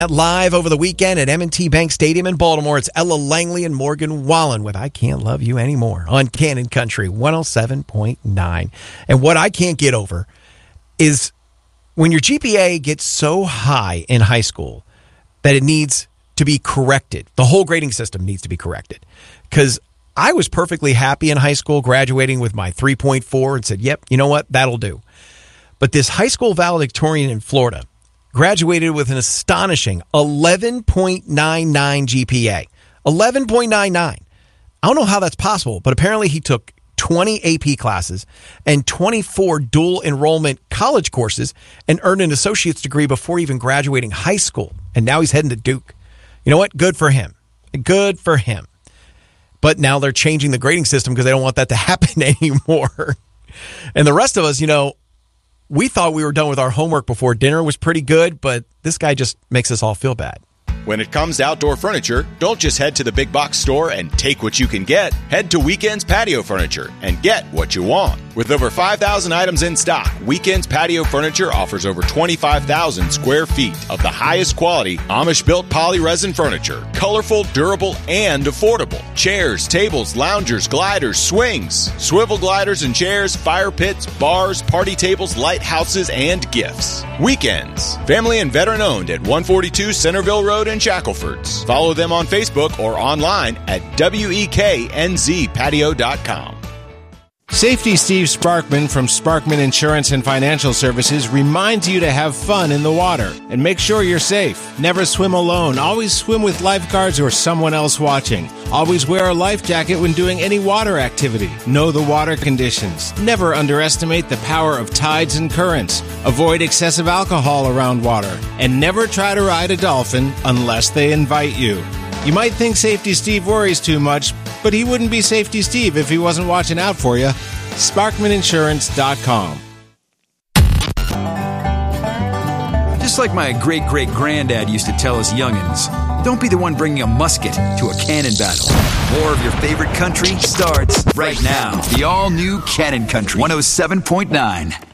Live over the weekend at M&T Bank Stadium in Baltimore, it's Ella Langley and Morgan Wallen with I Can't Love You Anymore on Cannon Country 107.9. And what I can't get over is when your GPA gets so high in high school that it needs to be corrected. The whole grading system needs to be corrected. Because I was perfectly happy in high school graduating with my 3.4 and said, yep, you know what, that'll do. But this high school valedictorian in Florida graduated with an astonishing 11.99 GPA. 11.99. I don't know how that's possible, but apparently he took 20 AP classes and 24 dual enrollment college courses and earned an associate's degree before even graduating high school. And now he's heading to Duke. You know what? Good for him. Good for him. But now they're changing the grading system because they don't want that to happen anymore. And the rest of us, we thought we were done with our homework before dinner was pretty good, but this guy just makes us all feel bad. When it comes to outdoor furniture, don't just head to the big box store and take what you can get. Head to Weekends Patio Furniture and get what you want. With over 5,000 items in stock, Weekends Patio Furniture offers over 25,000 square feet of the highest quality Amish-built polyresin furniture. Colorful, durable, and affordable. Chairs, tables, loungers, gliders, swings, swivel gliders and chairs, fire pits, bars, party tables, lighthouses, and gifts. Weekends. Family and veteran owned at 142 Centerville Road in Shacklefords. Follow them on Facebook or online at WEKNZpatio.com. Safety Steve Sparkman from Sparkman Insurance and Financial Services reminds you to have fun in the water and make sure you're safe. Never swim alone. Always swim with lifeguards or someone else watching. Always wear a life jacket when doing any water activity. Know the water conditions. Never underestimate the power of tides and currents. Avoid excessive alcohol around water. And never try to ride a dolphin unless they invite you. You might think Safety Steve worries too much, but he wouldn't be Safety Steve if he wasn't watching out for you. SparkmanInsurance.com. Just like my great-great-granddad used to tell us youngins, don't be the one bringing a musket to a cannon battle. More of your favorite country starts right now. The all-new Cannon Country 107.9.